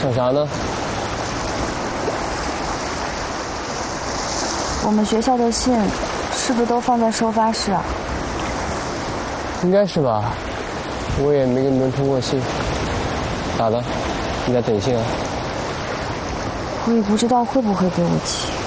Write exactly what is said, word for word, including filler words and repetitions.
想啥呢？ 我们学校的信是不是都放在收发室啊？ 应该是吧，我也没给你们通过信。咋的？你在等信啊？ 我也不知道会不会给我寄。